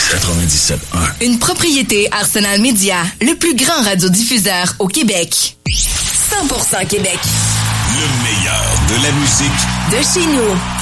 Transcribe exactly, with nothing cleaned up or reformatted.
quatre-vingt-dix-sept un. Une propriété Arsenal Média, le plus grand radiodiffuseur au Québec. cent pour cent Québec. Le meilleur de la musique de chez nous.